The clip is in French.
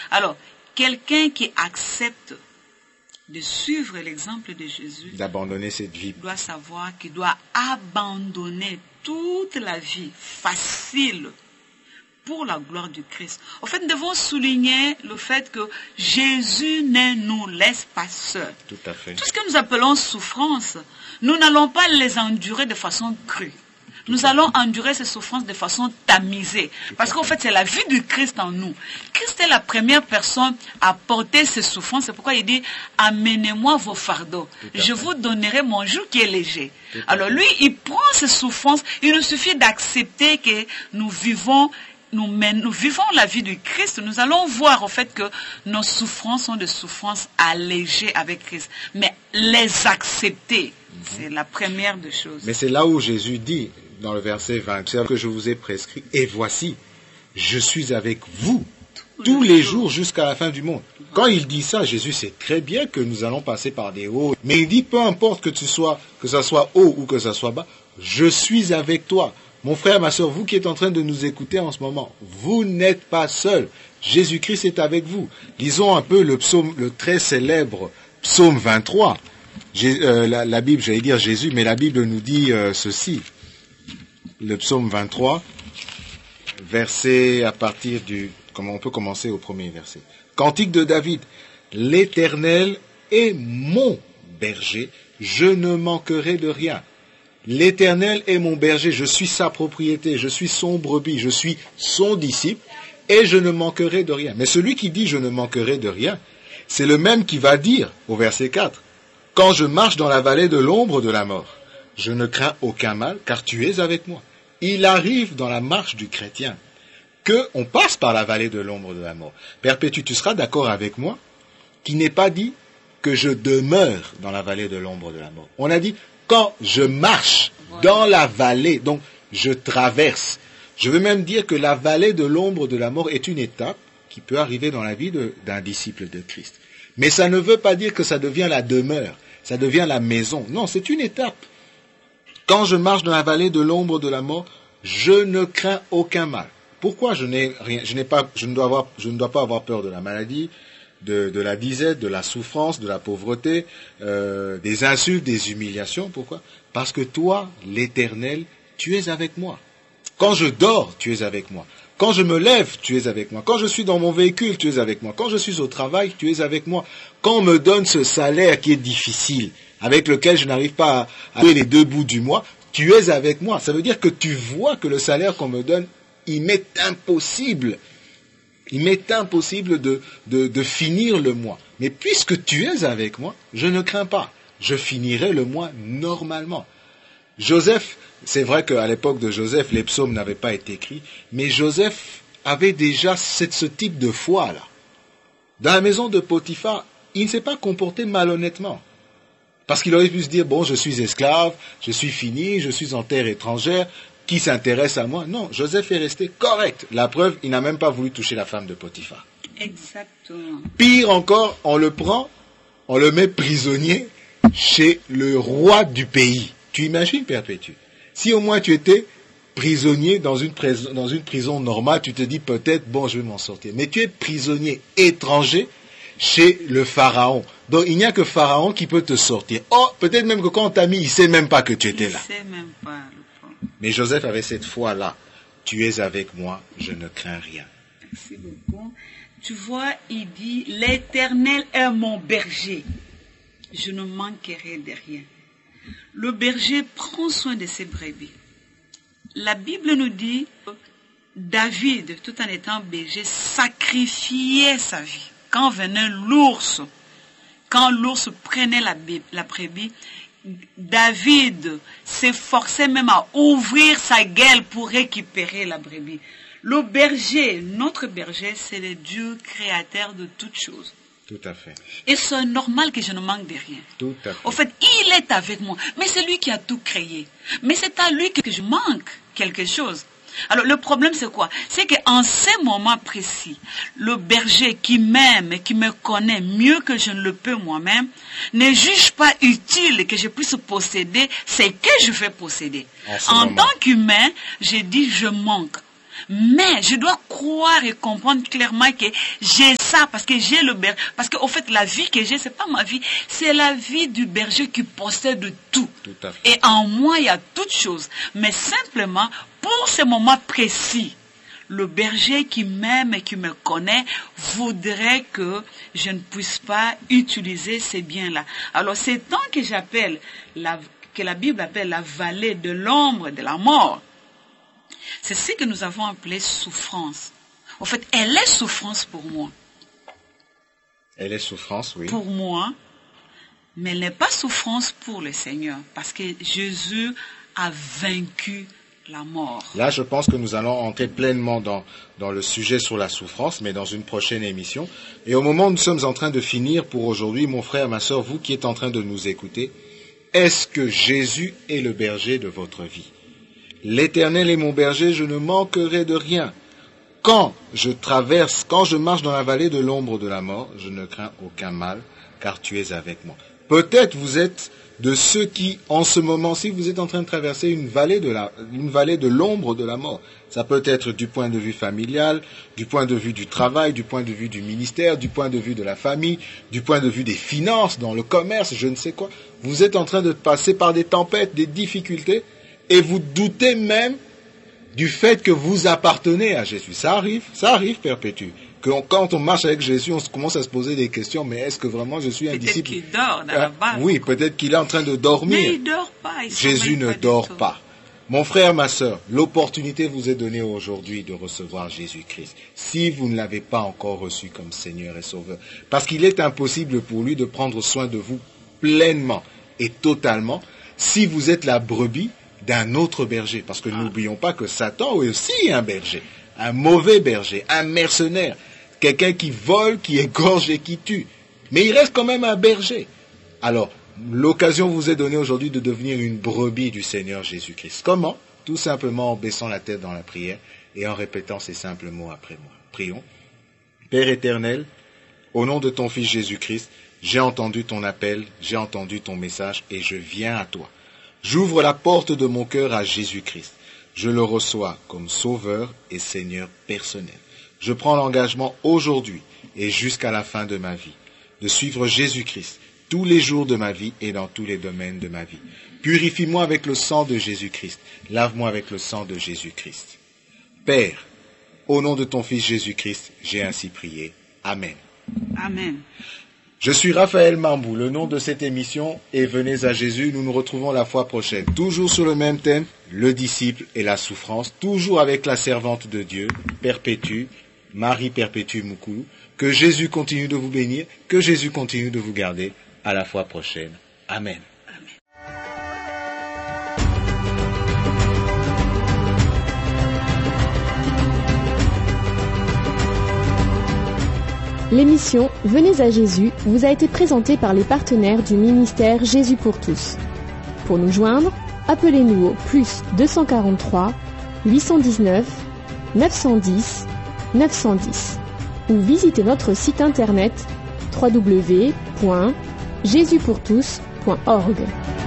Alors, quelqu'un qui accepte de suivre l'exemple de Jésus, d'abandonner cette vie, doit savoir qu'il doit abandonner toute la vie facile pour la gloire du Christ. En fait, nous devons souligner le fait que Jésus ne nous laisse pas seuls. Tout à fait. Tout ce que nous appelons souffrance, nous n'allons pas les endurer de façon crue. Nous allons endurer ces souffrances de façon tamisée. Parce qu'en fait, c'est la vie du Christ en nous. Christ est la première personne à porter ces souffrances. C'est pourquoi il dit, amenez-moi vos fardeaux. Je vous donnerai mon joug qui est léger. Alors lui, il prend ces souffrances. Il nous suffit d'accepter que nous vivons la vie du Christ. Nous allons voir au fait que nos souffrances sont des souffrances allégées avec Christ. Mais les accepter, c'est la première des choses. Mais c'est là où Jésus dit, dans le verset 20, c'est que je vous ai prescrit, et voici, je suis avec vous tous les jours jusqu'à la fin du monde. Quand il dit ça, Jésus sait très bien que nous allons passer par des hauts. Mais il dit, peu importe que ça soit haut ou que ça soit bas, je suis avec toi. Mon frère, ma soeur, vous qui êtes en train de nous écouter en ce moment, vous n'êtes pas seul. Jésus-Christ est avec vous. Lisons un peu le psaume, le très célèbre psaume 23. La Bible, j'allais dire Jésus, mais la Bible nous dit ceci. Le psaume 23, verset à partir comment on peut commencer au premier verset. Cantique de David. L'Éternel est mon berger, je ne manquerai de rien. L'Éternel est mon berger, je suis sa propriété, je suis son brebis, je suis son disciple, et je ne manquerai de rien. Mais celui qui dit je ne manquerai de rien, c'est le même qui va dire au verset 4, quand je marche dans la vallée de l'ombre de la mort, je ne crains aucun mal, car tu es avec moi. Il arrive dans la marche du chrétien qu'on passe par la vallée de l'ombre de la mort. Perpétue, tu seras d'accord avec moi qu'il n'est pas dit que je demeure dans la vallée de l'ombre de la mort. On a dit quand je marche dans la vallée, donc je traverse. Je veux même dire que la vallée de l'ombre de la mort est une étape qui peut arriver dans la vie d'un disciple de Christ. Mais ça ne veut pas dire que ça devient la demeure, ça devient la maison. Non, c'est une étape. Quand je marche dans la vallée de l'ombre de la mort, je ne crains aucun mal. Pourquoi je ne dois pas avoir peur de la maladie, de la disette, de la souffrance, de la pauvreté, des insultes, des humiliations. Pourquoi? Parce que toi, l'Éternel, tu es avec moi. Quand je dors, tu es avec moi. Quand je me lève, tu es avec moi. Quand je suis dans mon véhicule, tu es avec moi. Quand je suis au travail, tu es avec moi. Quand on me donne ce salaire qui est difficile, avec lequel je n'arrive pas à trouver les deux bouts du mois, tu es avec moi. Ça veut dire que tu vois que le salaire qu'on me donne, il m'est impossible de finir le mois. Mais puisque tu es avec moi, je ne crains pas. Je finirai le mois normalement. Joseph, c'est vrai qu'à l'époque de Joseph, les psaumes n'avaient pas été écrits, mais Joseph avait déjà ce type de foi-là. Dans la maison de Potiphar, il ne s'est pas comporté malhonnêtement. Parce qu'il aurait pu se dire, bon, je suis esclave, je suis fini, je suis en terre étrangère, qui s'intéresse à moi? Non, Joseph est resté correct. La preuve, il n'a même pas voulu toucher la femme de Potiphar. Exactement. Pire encore, on le prend, on le met prisonnier chez le roi du pays. Tu imagines, Perpétue? Si au moins tu étais prisonnier dans une prison normale, tu te dis peut-être, bon, je vais m'en sortir. Mais tu es prisonnier étranger chez le Pharaon. Donc il n'y a que Pharaon qui peut te sortir. Oh, peut-être même que quand on t'a mis, il ne sait même pas que tu étais là. Il sait même pas. Mais Joseph avait cette foi-là. Tu es avec moi, je ne crains rien. Merci beaucoup. Tu vois, il dit, l'Éternel est mon berger. Je ne manquerai de rien. Le berger prend soin de ses brebis. La Bible nous dit que David, tout en étant berger, sacrifiait sa vie. Quand venait l'ours, quand l'ours prenait la brebis, David s'efforçait même à ouvrir sa gueule pour récupérer la brebis. Le berger, notre berger, c'est le Dieu créateur de toutes choses. Tout à fait. Et c'est normal que je ne manque de rien. Tout à fait. En fait, il est avec moi. Mais c'est lui qui a tout créé. Mais c'est à lui que je manque quelque chose. Alors, le problème, c'est quoi? C'est qu'en ces moments précis, le berger qui m'aime et qui me connaît mieux que je ne le peux moi-même, ne juge pas utile que je puisse posséder ce que je vais posséder. En tant qu'humain, je dis je manque. Mais je dois croire et comprendre clairement que j'ai ça, parce que j'ai le berger. Parce qu'au fait, la vie que j'ai, c'est pas ma vie, c'est la vie du berger qui possède tout. Tout à fait. Et en moi, il y a toutes choses. Mais simplement, pour ce moment précis, le berger qui m'aime et qui me connaît voudrait que je ne puisse pas utiliser ces biens-là. Alors, c'est tant que j'appelle, que la Bible appelle la vallée de l'ombre de la mort. C'est ce que nous avons appelé souffrance. En fait, elle est souffrance pour moi. Elle est souffrance, oui. Pour moi, mais elle n'est pas souffrance pour le Seigneur, parce que Jésus a vaincu la mort. Là, je pense que nous allons entrer pleinement dans le sujet sur la souffrance, mais dans une prochaine émission. Et au moment où nous sommes en train de finir pour aujourd'hui, mon frère, ma sœur, vous qui êtes en train de nous écouter, est-ce que Jésus est le berger de votre vie? L'Éternel est mon berger, je ne manquerai de rien. Quand je marche dans la vallée de l'ombre de la mort, je ne crains aucun mal, car tu es avec moi. Peut-être vous êtes de ceux qui, en ce moment-ci, vous êtes en train de traverser une vallée de l'ombre de la mort. Ça peut être du point de vue familial, du point de vue du travail, du point de vue du ministère, du point de vue de la famille, du point de vue des finances, dans le commerce, je ne sais quoi. Vous êtes en train de passer par des tempêtes, des difficultés, et vous doutez même du fait que vous appartenez à Jésus. Ça arrive, Perpétue. Quand on marche avec Jésus, on commence à se poser des questions, mais est-ce que vraiment je suis un disciple? Peut-être qu'il dort dans la barque. Oui, peut-être qu'il est en train de dormir. Mais il dort pas. Jésus ne dort pas. Mon frère, ma sœur, l'opportunité vous est donnée aujourd'hui de recevoir Jésus-Christ. Si vous ne l'avez pas encore reçu comme Seigneur et Sauveur, parce qu'il est impossible pour lui de prendre soin de vous pleinement et totalement si vous êtes la brebis d'un autre berger. Parce que n'oublions pas que Satan est aussi un berger, un mauvais berger, un mercenaire, quelqu'un qui vole, qui égorge et qui tue. Mais il reste quand même un berger. Alors, l'occasion vous est donnée aujourd'hui de devenir une brebis du Seigneur Jésus-Christ. Comment? Tout simplement en baissant la tête dans la prière et en répétant ces simples mots après moi. Prions. Père éternel, au nom de ton Fils Jésus-Christ, j'ai entendu ton appel, j'ai entendu ton message et je viens à toi. J'ouvre la porte de mon cœur à Jésus-Christ. Je le reçois comme Sauveur et Seigneur personnel. Je prends l'engagement aujourd'hui et jusqu'à la fin de ma vie de suivre Jésus-Christ tous les jours de ma vie et dans tous les domaines de ma vie. Purifie-moi avec le sang de Jésus-Christ. Lave-moi avec le sang de Jésus-Christ. Père, au nom de ton Fils Jésus-Christ, j'ai ainsi prié. Amen. Amen. Je suis Raphaël Mambou, le nom de cette émission est Venez à Jésus. Nous nous retrouvons la fois prochaine, toujours sur le même thème, le disciple et la souffrance, toujours avec la servante de Dieu, Perpétue, Marie Perpétue Moukoulou. Que Jésus continue de vous bénir, que Jésus continue de vous garder. À la fois prochaine. Amen. L'émission Venez à Jésus vous a été présentée par les partenaires du ministère Jésus pour tous. Pour nous joindre, appelez-nous au +243 819 910 910 ou visitez notre site internet www.jesuspourtous.org.